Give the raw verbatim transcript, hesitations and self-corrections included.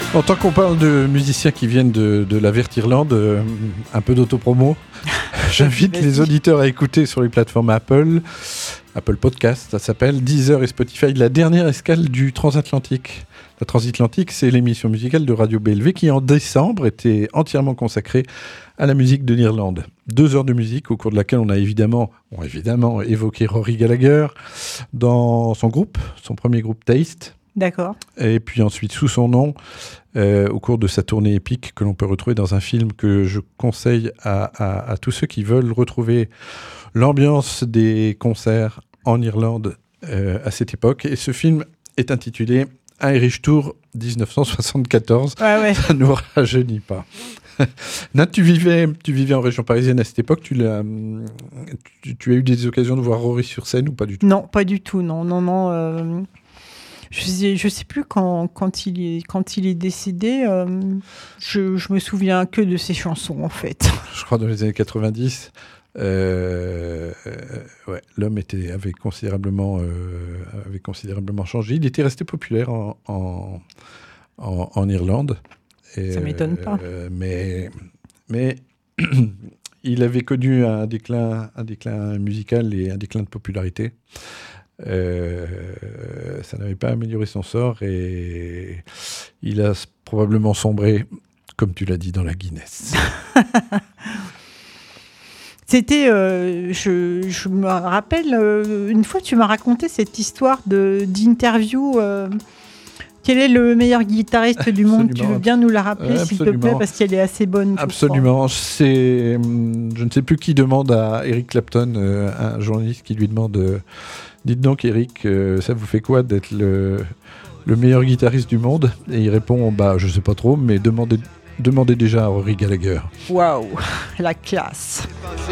En tant qu'on parle de musiciens qui viennent de, de la verte Irlande, euh, un peu d'autopromo, j'invite les auditeurs à écouter sur les plateformes Apple, Apple Podcast, ça s'appelle, Deezer et Spotify, la dernière escale du Transatlantique. La Transatlantique, c'est l'émission musicale de Radio B L V qui, en décembre, était entièrement consacrée à la musique de l'Irlande. Deux heures de musique au cours de laquelle on a évidemment, bon, évidemment évoqué Rory Gallagher dans son groupe, son premier groupe Taste. D'accord. Et puis ensuite, sous son nom, euh, au cours de sa tournée épique que l'on peut retrouver dans un film que je conseille à, à, à tous ceux qui veulent retrouver l'ambiance des concerts en Irlande euh, à cette époque. Et ce film est intitulé Irish Tour dix-neuf cent soixante-quatorze. Ouais, ouais. Ça ne nous rajeunit pas. Nat, tu vivais, tu vivais en région parisienne à cette époque. Tu, l'as, tu, tu as eu des occasions de voir Rory sur scène ou pas du tout? Non, pas du tout. Non, non, non. Euh... Je sais, je sais plus quand, quand, il est, quand il est décédé. Euh, je, je me souviens que de ses chansons, en fait. Je crois dans les années quatre-vingt-dix, euh, euh, ouais, l'homme était, avait, considérablement, euh, avait considérablement changé. Il était resté populaire en, en, en, en Irlande. Et, Ça m'étonne pas. Euh, mais mais il avait connu un déclin, un déclin musical et un déclin de popularité. Euh, ça n'avait pas amélioré son sort et il a probablement sombré, comme tu l'as dit, dans la Guinness. C'était, euh, je, je me rappelle, euh, une fois tu m'as raconté cette histoire de, d'interview. Euh, quel est le meilleur guitariste du monde? Tu veux bien nous la rappeler, s'il te plaît, parce qu'elle est assez bonne. Absolument. C'est, je ne sais plus qui demande à Eric Clapton, euh, un journaliste qui lui demande euh, dites donc, Eric, euh, ça vous fait quoi d'être le, le meilleur guitariste du monde? Et il répond, bah, je sais pas trop, mais demandez, demandez déjà à Rory Gallagher. Waouh, la classe.